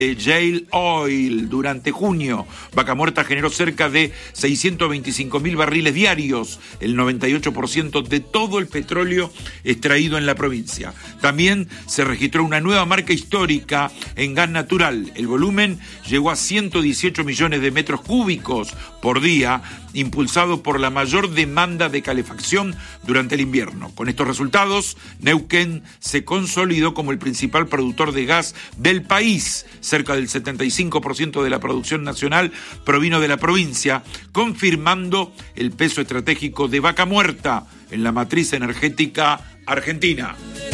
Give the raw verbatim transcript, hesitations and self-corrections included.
Shale Oil durante junio. Vaca Muerta generó cerca de seiscientos veinticinco mil barriles diarios, el noventa y ocho por ciento de todo el petróleo extraído en la provincia. También se registró una nueva marca histórica en gas natural. El volumen llegó a ciento dieciocho millones de metros cúbicos por día, impulsado por la mayor demanda de calefacción durante el invierno. Con estos resultados, Neuquén se consolidó como el principal productor de gas del país. Cerca del setenta y cinco por ciento de la producción nacional provino de la provincia, confirmando el peso estratégico de Vaca Muerta en la matriz energética argentina.